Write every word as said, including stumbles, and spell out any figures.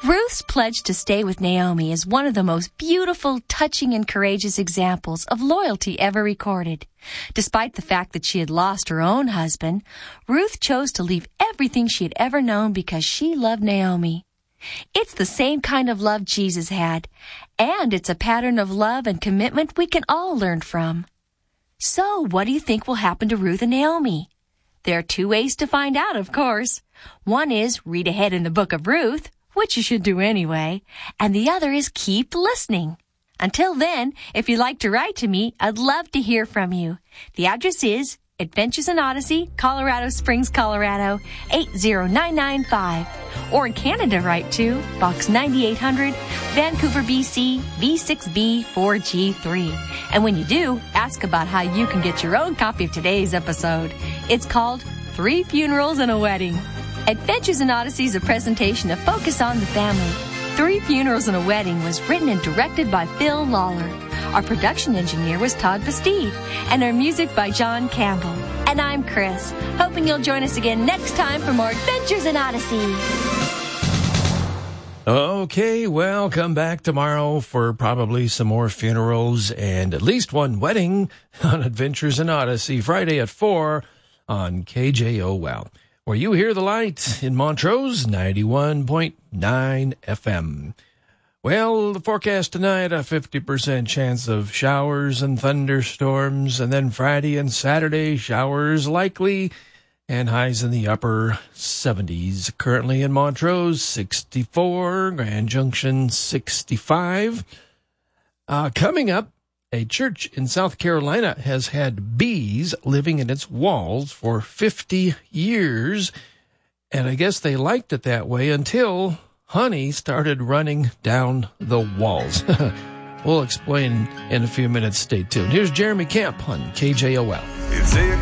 Ruth's pledge to stay with Naomi is one of the most beautiful, touching, and courageous examples of loyalty ever recorded. Despite the fact that she had lost her own husband, Ruth chose to leave everything she had ever known because she loved Naomi. It's the same kind of love Jesus had, and it's a pattern of love and commitment we can all learn from. So, what do you think will happen to Ruth and Naomi? There are two ways to find out, of course. One is read ahead in the book of Ruth, which you should do anyway, and the other is keep listening. Until then, if you'd like to write to me, I'd love to hear from you. The address is Adventures in Odyssey, Colorado Springs, Colorado, eight zero nine nine five. Or in Canada, write to Box ninety-eight hundred, Vancouver, B C, V six B four G three. And when you do, ask about how you can get your own copy of today's episode. It's called Three Funerals and a Wedding. Adventures in Odyssey is a presentation of Focus on the Family. Three Funerals and a Wedding was written and directed by Phil Lawler. Our production engineer was Todd Bastide, and our music by John Campbell. And I'm Chris, hoping you'll join us again next time for more Adventures in Odyssey. Okay, well, come back tomorrow for probably some more funerals and at least one wedding on Adventures in Odyssey, Friday at four on K J O L. Where you hear the light in Montrose, ninety-one point nine F M. Well, the forecast tonight, a fifty percent chance of showers and thunderstorms, and then Friday and Saturday, showers likely, and highs in the upper seventies. Currently in Montrose, sixty-four, Grand Junction, sixty-five. Uh, coming up, a church in South Carolina has had bees living in its walls for fifty years, and I guess they liked it that way until honey started running down the walls. We'll explain in a few minutes. Stay tuned. Here's Jeremy Camp on K J O L. It's eight